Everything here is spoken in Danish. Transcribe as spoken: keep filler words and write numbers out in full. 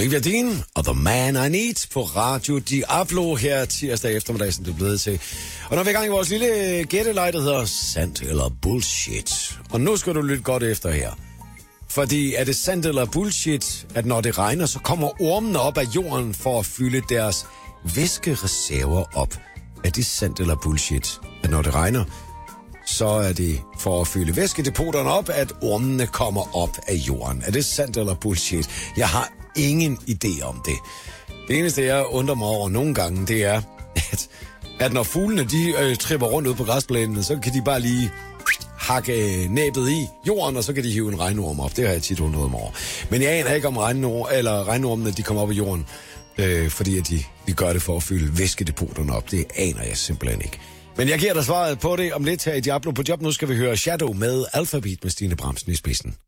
Olivia Dean og The Man I Need på Radio Diablo her tirsdag eftermiddag, som det er blevet til. Og når vi er i gang i vores lille gætteleg, der hedder sandt eller bullshit. Og nu skal du lytte godt efter her. Fordi er det sandt eller bullshit, at når det regner, så kommer ormene op af jorden for at fylde deres væskereserver op? Er det sandt eller bullshit, at når det regner, så er det for at fylde væskedepoterne op, at ormene kommer op af jorden? Er det sandt eller bullshit? Jeg har ingen idé om det. Det eneste, jeg undrer mig over nogle gange, det er, at, at når fuglene de øh, tripper rundt ud på græsplænen, så kan de bare lige hakke næbet i jorden, og så kan de hive en regnorm op. Det har jeg tit undret mig over. Men jeg aner ikke om regnorm, eller regnormene, de kommer op af jorden, øh, fordi at de, de gør det for at fylde væskedepoterne op. Det aner jeg simpelthen ikke. Men jeg giver dig svaret på det om lidt her i Diablo på job. Nu skal vi høre Shadow med Alphabet med Stine Bramsen i spidsen.